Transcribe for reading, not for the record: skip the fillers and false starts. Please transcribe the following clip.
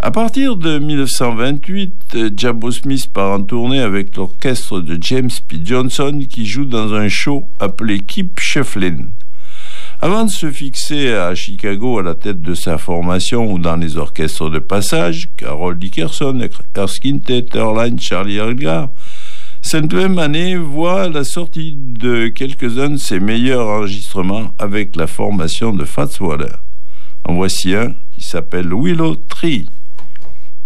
À partir de 1928, Jabo Smith part en tournée avec l'orchestre de James P. Johnson qui joue dans un show appelé Keep Shufflin'. Avant de se fixer à Chicago à la tête de sa formation ou dans les orchestres de passage, Carol Dickerson, Erskine Tate, Earline, Charlie Elgar, cette même année voit la sortie de quelques-uns de ses meilleurs enregistrements avec la formation de Fats Waller. En voici un qui s'appelle Willow Tree.